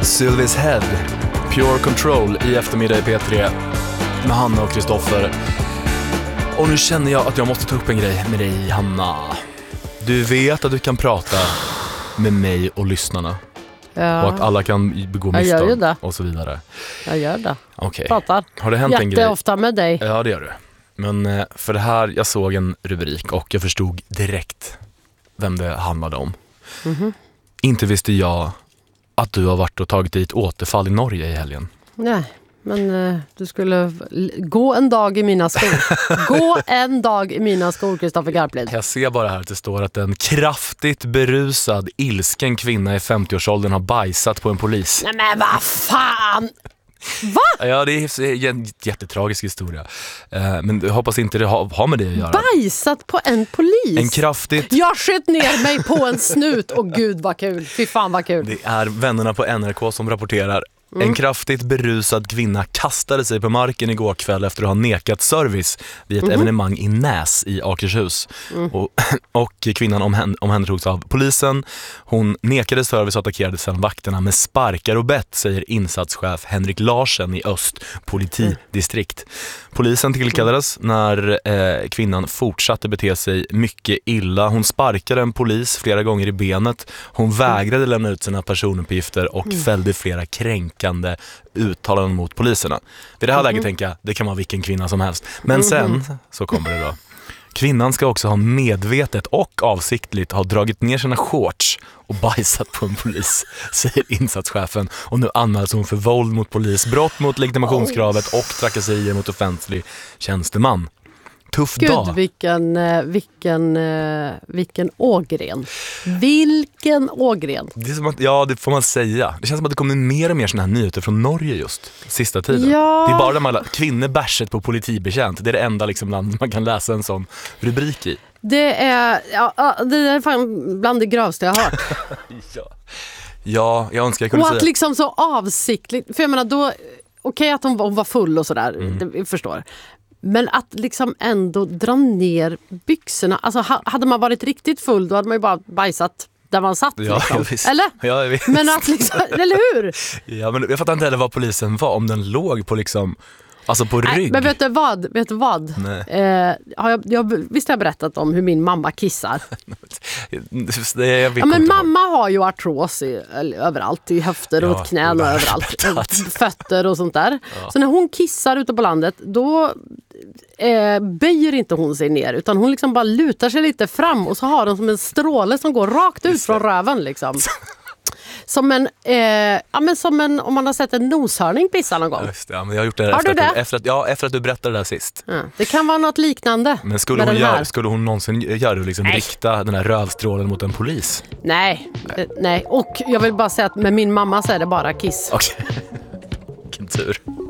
Sylvies Head, Pure Control i eftermiddag i P3 med Hanna och Kristoffer. Och nu känner jag att jag måste ta upp en grej med dig, Hanna. Du vet att du kan prata med mig och lyssnarna. Ja. Och att alla kan begå misstag och så vidare. Jag gör det. Okej. Pratar. Har det hänt en grej? Jätteofta med dig. Ja, det gör du. Men för det här, jag såg en rubrik och jag förstod direkt vem det handlade om. Mm-hmm. Inte visste jag att du har varit och tagit dit återfall i Norge i helgen. Nej, men du skulle gå en dag i mina skor. Gå en dag i mina skor, Kristoffer Garplid. Jag ser bara här att det står att en kraftigt berusad, ilsken kvinna i 50-årsåldern har bajsat på en polis. Nej men vad fan! Va? Ja, det är en jättetragisk historia. Men jag hoppas inte det har med det att göra. Bajsat på en polis? En kraftigt... Jag sköt ner mig på en snut och gud vad kul. Fy fan vad kul. Det är vännerna på NRK som rapporterar. En kraftigt berusad kvinna kastade sig på marken igår kväll efter att ha nekat service vid ett evenemang i Näs i Akershus. Och kvinnan omhändertogs av polisen. Hon nekade service och attackerade sedan vakterna med sparkar och bett, säger insatschef Henrik Larsen i Öst politidistrikt. Polisen tillkallades när kvinnan fortsatte bete sig mycket illa. Hon sparkade en polis flera gånger i benet. Hon vägrade lämna ut sina personuppgifter och fällde flera kränkande uttalanden mot poliserna. Vid det här läget tänker jag, det kan vara vilken kvinna som helst. Men sen så kommer det då. Kvinnan ska också ha medvetet och avsiktligt ha dragit ner sina shorts och bajsat på en polis, säger insatschefen. Och nu anmäls hon för våld mot polis, brott mot legitimationskravet och trakasserier mot offentlig tjänsteman. Tuff dag. Gud, vilken ågren. Vilken ågren. Det är som att, ja, det får man säga. Det känns som att det kommer mer och mer såna här nyheter från Norge just sista tiden. Ja. Det är bara de alla kvinnor bärset på politibekänt. Det är det enda liksom land man kan läsa en sån rubrik i. Det är fan bland det grövsta jag har hört. Ja, jag önskar jag kunde och säga. att liksom så avsiktligt, för jag menar då, okej att hon var full och sådär, det jag förstår. Men att liksom ändå dra ner byxorna. Alltså hade man varit riktigt full då hade man ju bara bajsat där man satt. Ja, liksom. visst. Eller? Ja, visst. Men att liksom, eller hur? Ja, men jag fattar inte heller vad polisen var. Om den låg på liksom, alltså på rygg. Men vet du vad? Visst har jag berättat om hur min mamma kissar. Men mamma har ju artros överallt, i höfter och knän och överallt. Fötter och sånt där. Ja. Så när hon kissar ute på landet, då böjer inte hon sig ner, utan hon liksom bara lutar sig lite fram och så har hon som en stråle som går rakt ut från röven liksom. Som en, om man har sett en noshörning pissa någon gång. Just det, ja, men jag har gjort det efter att du berättade det där sist. Ja, det kan vara något liknande. Men skulle hon någonsin göra det liksom, rikta den här rövstrålen mot en polis? Nej. Och jag vill bara säga att med min mamma så är det bara kiss. Okej. Vilken tur.